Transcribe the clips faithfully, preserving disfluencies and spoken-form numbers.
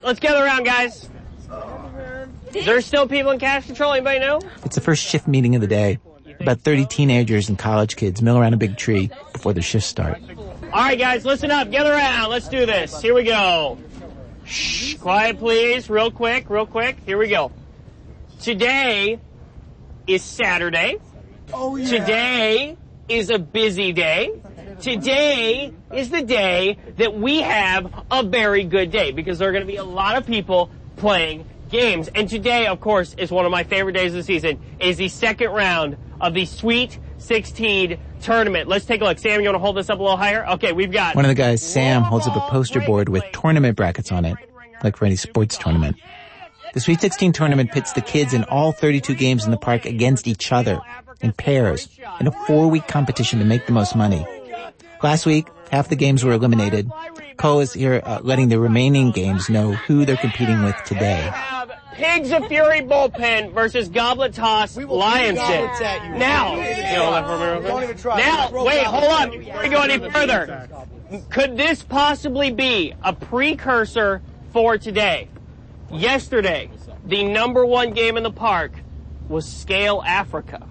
let's gather around, guys. Is there still people in cash control? Anybody know? It's the first shift meeting of the day. About thirty teenagers and college kids mill around a big tree before their shifts start. All right, guys, listen up. Gather around. Let's do this. Here we go. Shh. Quiet, please. Real quick, real quick. Here we go. Today is Saturday. Oh, yeah. Today is a busy day. Today is the day that we have a very good day because there are going to be a lot of people playing games. And today, of course, is one of my favorite days of the season. It is the second round of the Sweet sixteen tournament. Let's take a look. Sam, you want to hold this up a little higher? Okay, we've got... One of the guys, Sam, holds up a poster board with tournament brackets on it, like for any sports tournament. The Sweet sixteen tournament pits the kids in all thirty-two games in the park against each other, in pairs, in a four-week competition to make the most money. Last week, half the games were eliminated. Cole is here uh, letting the remaining games know who they're competing with today. Pigs of Fury Bullpen versus Goblet Toss Lions Den. Now, Don't even try. now, wait, hold on. Before we go any further, could this possibly be a precursor for today? Yesterday, the number one game in the park was Scale Africa.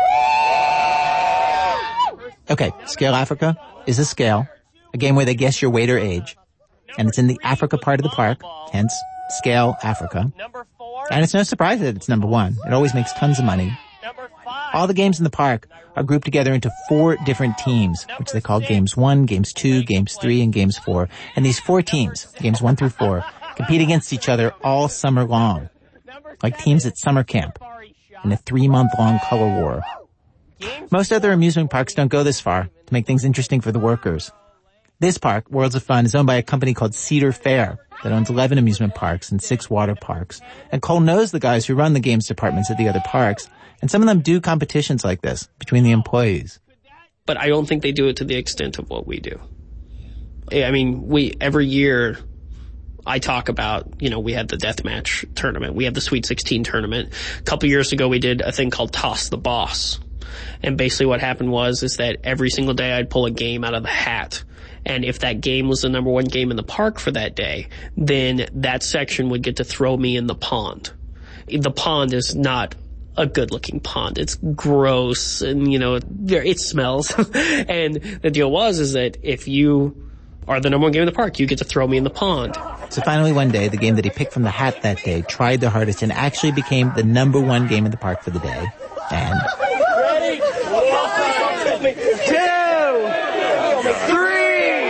Okay, Scale Africa is a scale, a game where they guess your weight or age, and it's in the Africa part of the park, hence Scale Africa. And it's no surprise that it's number one. It always makes tons of money. All the games in the park are grouped together into four different teams, which they call Games one, Games two, Games three, and Games four. And these four teams, Games one through four, compete against each other all summer long, like teams at summer camp in a three-month-long color war. Most other amusement parks don't go this far to make things interesting for the workers. This park, Worlds of Fun, is owned by a company called Cedar Fair that owns eleven amusement parks and six water parks. And Cole knows the guys who run the games departments at the other parks, and some of them do competitions like this between the employees. But I don't think they do it to the extent of what we do. I mean, we every year I talk about, you know, we had the deathmatch tournament. We had the Sweet sixteen tournament. A couple years ago, we did a thing called Toss the Boss. And basically what happened was, is that every single day I'd pull a game out of the hat. And if that game was the number one game in the park for that day, then that section would get to throw me in the pond. The pond is not a good looking pond. It's gross and, you know, it smells. And the deal was, is that if you are the number one game in the park, you get to throw me in the pond. So finally one day, the game that he picked from the hat that day tried their hardest and actually became the number one game in the park for the day. And... Ready? One, two, three.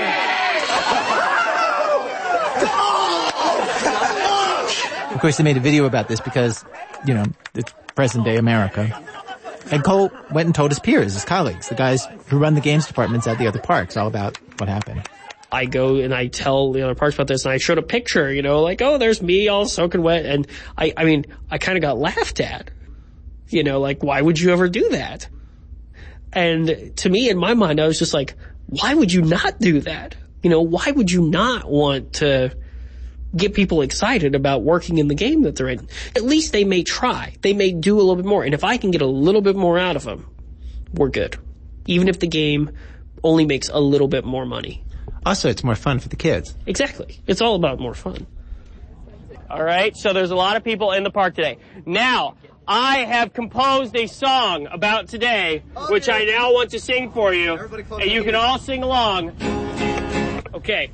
Of course, they made a video about this because, you know, it's present-day America. And Cole went and told his peers, his colleagues, the guys who run the games departments at the other parks, all about what happened. I go and I tell the other parks about this, and I showed a picture, you know, like, oh, there's me all soaking wet. And I, I mean, I kind of got laughed at. You know, like, why would you ever do that? And to me, in my mind, I was just like, why would you not do that? You know, why would you not want to get people excited about working in the game that they're in? At least they may try. They may do a little bit more. And if I can get a little bit more out of them, we're good. Even if the game only makes a little bit more money. Also, it's more fun for the kids. Exactly. It's all about more fun. All right, so there's a lot of people in the park today. Now, I have composed a song about today, okay, which I now want to sing for you, and you can all sing along. Okay.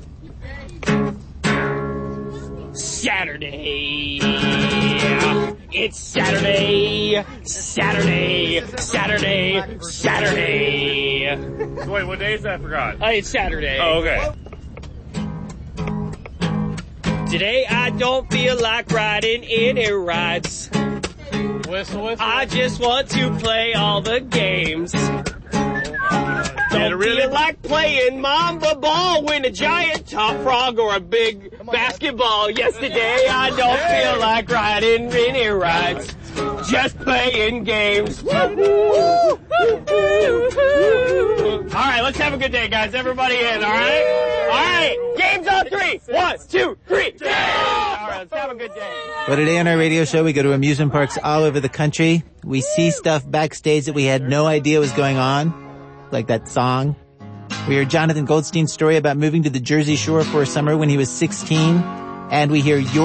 Saturday. It's Saturday. Saturday. Saturday. Saturday. Wait, what day is that? I forgot. Uh, it's Saturday. Oh, okay. Today I don't feel like riding any rides. Whistle, whistle. I just want to play all the games. Don't really? feel like playing Mamba Ball, win a giant top frog or a big basketball. Yesterday I don't feel like riding any rides. Just playing games. All right, let's have a good day, guys. Everybody in, all right? All right, games on three. One, two, three. All right, let's have a good day. Well, today on our radio show, we go to amusement parks all over the country. We see stuff backstage that we had no idea was going on, like that song. We hear Jonathan Goldstein's story about moving to the Jersey Shore for a summer when he was sixteen, and we hear your